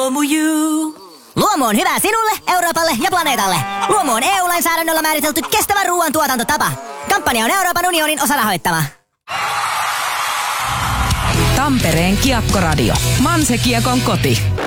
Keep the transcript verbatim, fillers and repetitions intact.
Luomu on hyvä sinulle, Euroopalle ja planeetalle. Luomu on E U-lainsäädännöllä määritelty kestävän ruoan tuotantotapa. Kampanja on Euroopan unionin osarahoittama. Tampereen Kiekkoradio. Manse Kiekon koti.